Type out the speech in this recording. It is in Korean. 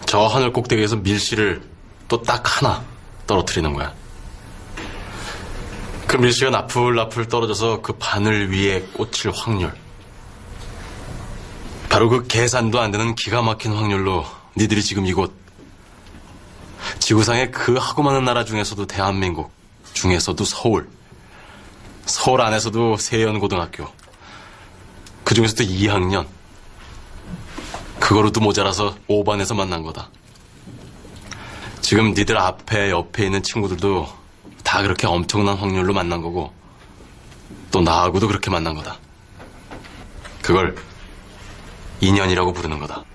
저 하늘 꼭대기에서 밀씨를 또 딱 하나 떨어뜨리는 거야. 그 밀씨가 나풀나풀 떨어져서 그 바늘 위에 꽂힐 확률. 바로 그 계산도 안 되는 기가 막힌 확률로 니들이 지금 이곳 지구상의 그 하고 많은 나라 중에서도 대한민국 중에서도 서울 안에서도 세연고등학교 그 중에서도 2학년 그거로도 모자라서 5반에서 만난 거다. 지금 니들 앞에 옆에 있는 친구들도 다 그렇게 엄청난 확률로 만난 거고 또 나하고도 그렇게 만난 거다. 그걸 인연이라고 부르는 거다.